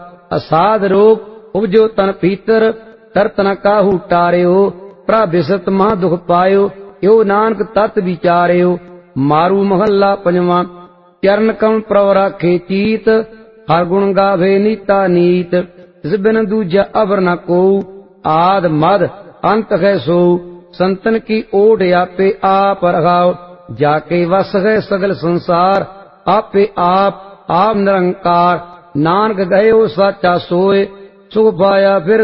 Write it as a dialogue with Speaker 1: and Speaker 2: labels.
Speaker 1: असाध रोग उपजो तन भीतर, तरत न काहू टारियो। प्रभिसत महा दुख पायो, यो नानक तत विचारियो। मारू महला पंजवा। चरण कम प्रभ राखे चीत, हर गुण गावे नीता नीत। तिस बिन दूजा अवर न को, आद मद अंत है सो। संतन की ओट आपे आप रखाओ, जाके वस है सगल संसार। आपे आप निरंकार, नानक गयो साचा सोए। सुख पाया फिर